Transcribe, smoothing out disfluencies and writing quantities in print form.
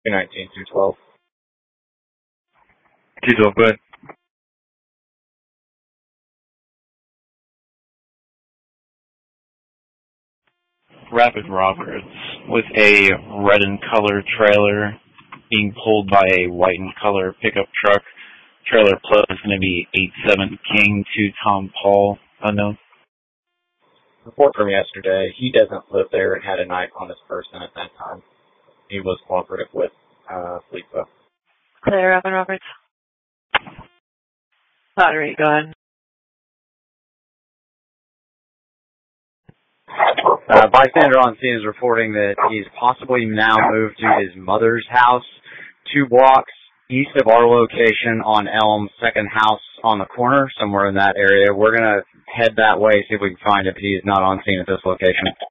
219 through 12. 212, go ahead. Rapid Roberts with a red and color trailer being pulled by a white and color pickup truck. Trailer plate is going to be 87 King to Tom Paul, unknown. Report from yesterday, he doesn't live there and had a knife on his person at that time. He was cooperative with FleetFo. Clear, Rapid Roberts. Lottery, go ahead. Bystander on scene is reporting that he's possibly now moved to his mother's house, 2 blocks east of our location on Elm, second house on the corner, somewhere in that area. We're going to head that way, see if we can find him. He's not on scene at this location.